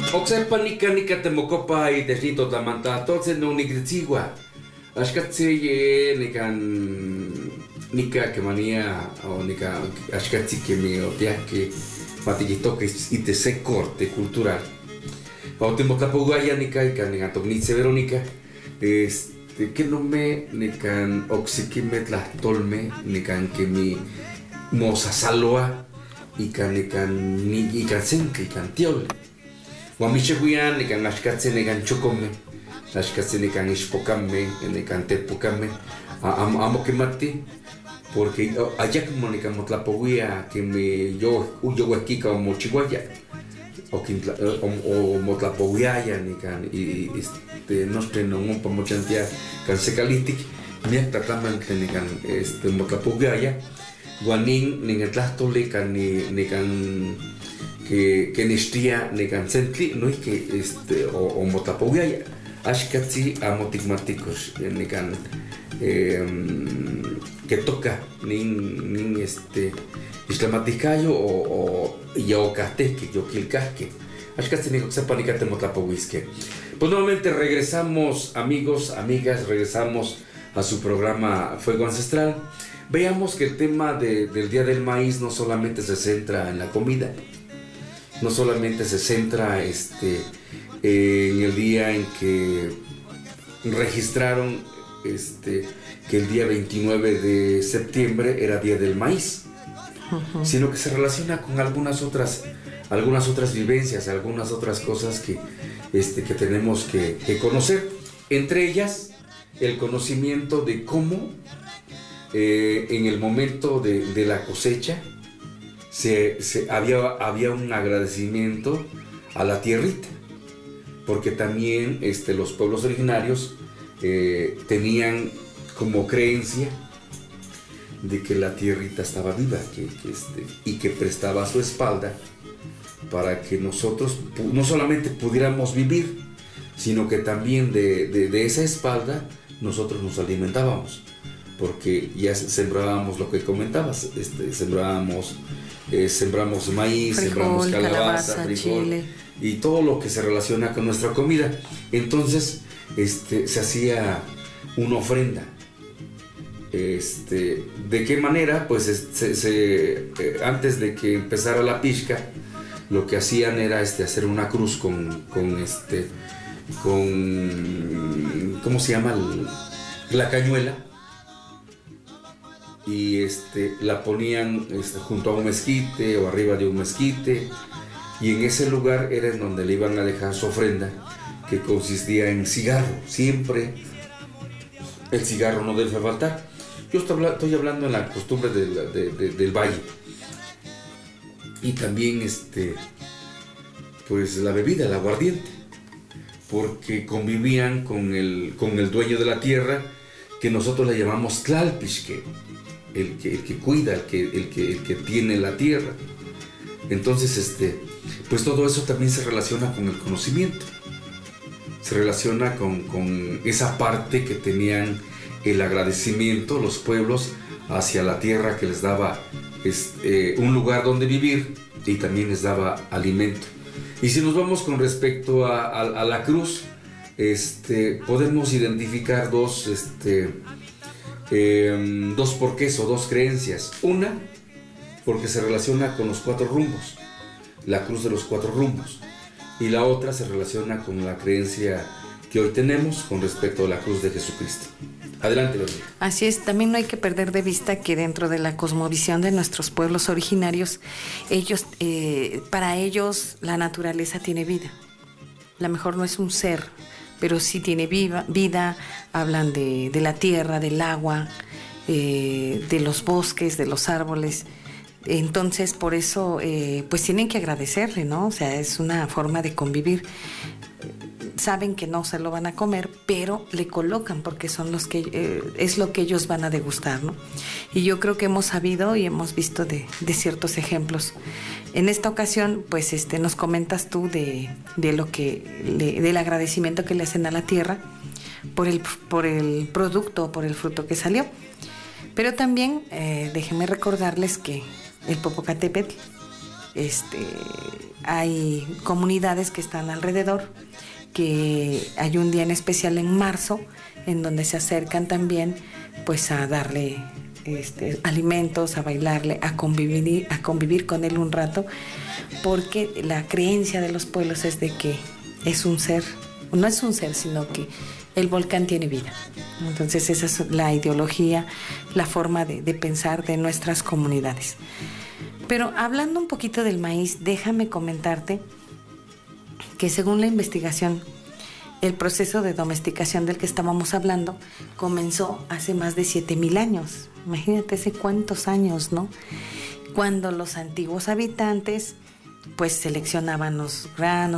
Oksepa nika temokopa y desnito tamanta, entonces no nikritzigua. Ashkatsi nika que manía o nika ashkatsi que mi otiaque matikitoque y te sé corte cultural. O temotapugaya nika nika tognitse Verónica. Que no me nikan oxikimet la tolme nikan que mi moza saloa ikan senke ikan tiol. Wamicheguian nikan ashkatse nikan chocome. Ashkatse nikan ishpokame nikan tepokame. Amo que mati porque allá como nikan motlapoguia que me yo huequica o mochiguaya o motlapoguiaya nikan y no estoy un pomochantia can secalitic ni tataman nikan motlapoguiaya guanin ningetlastole can nikan que nestia nikan sentli no es que o motlapoguiaya ashkatsi amotigmaticos nikan que toca nin islamaticayo o yaocateque yoquilcasque ashkatsi nikan sepa nikan temotlapoguisque. Pues nuevamente regresamos, amigos, amigas, regresamos a su programa Fuego Ancestral. Veamos que el tema del Día del Maíz no solamente se centra en la comida, no solamente se centra en el día en que registraron que el día 29 de septiembre era Día del Maíz, sino que se relaciona con algunas otras vivencias, algunas otras cosas que tenemos que conocer. Entre ellas, el conocimiento de cómo en el momento de la cosecha había un agradecimiento a la tierrita, porque también los pueblos originarios tenían como creencia de que la tierrita estaba viva y que prestaba su espalda para que nosotros no solamente pudiéramos vivir, sino que también de esa espalda nosotros nos alimentábamos, porque ya sembrábamos lo que comentabas, sembramos maíz, frijol, sembramos calabaza, frijol, chile y todo lo que se relaciona con nuestra comida. Entonces se hacía una ofrenda. ¿De qué manera? Pues antes de que empezara la pishka, lo que hacían era hacer una cruz con ¿cómo se llama? La cañuela, y la ponían junto a un mezquite o arriba de un mezquite, y en ese lugar era en donde le iban a dejar su ofrenda, que consistía en cigarro. Siempre el cigarro no debe faltar. Yo estoy hablando en la costumbre del valle. Y también pues la bebida, el aguardiente, porque convivían con el dueño de la tierra, que nosotros le llamamos tlalpishke, el que cuida, el que tiene la tierra. Entonces pues todo eso también se relaciona con el conocimiento, se relaciona con esa parte que tenían el agradecimiento los pueblos hacia la tierra, que les daba un lugar donde vivir y también les daba alimento. Y si nos vamos con respecto a la cruz, podemos identificar dos porqués o dos creencias. Una, porque se relaciona con los 4 rumbos, la cruz de los 4 rumbos, y la otra se relaciona con la creencia que hoy tenemos con respecto a la cruz de Jesucristo. Adelante, Verónica. Así es, también no hay que perder de vista que dentro de la cosmovisión de nuestros pueblos originarios, para ellos la naturaleza tiene vida. A lo mejor no es un ser, pero sí tiene vida. Hablan de la tierra, del agua, de los bosques, de los árboles. Entonces, por eso, pues tienen que agradecerle, ¿no? O sea, es una forma de convivir. Saben que no se lo van a comer, pero le colocan porque es lo que ellos van a degustar, ¿no? Y yo creo que hemos sabido y hemos visto de ciertos ejemplos. En esta ocasión, pues nos comentas tú del agradecimiento que le hacen a la tierra por el producto, por el fruto que salió. Pero también déjenme recordarles que el Popocatépetl hay comunidades que están alrededor, que hay un día en especial en marzo, en donde se acercan también pues a darle alimentos, a bailarle, a convivir con él un rato, porque la creencia de los pueblos es de que es un ser, no es un ser, sino que el volcán tiene vida. Entonces esa es la ideología, la forma de pensar de nuestras comunidades. Pero hablando un poquito del maíz, déjame comentarte que según la investigación, el proceso de domesticación del que estábamos hablando comenzó hace más de 7,000 años. Imagínate hace cuántos años, ¿no? Cuando los antiguos habitantes pues seleccionaban los granos,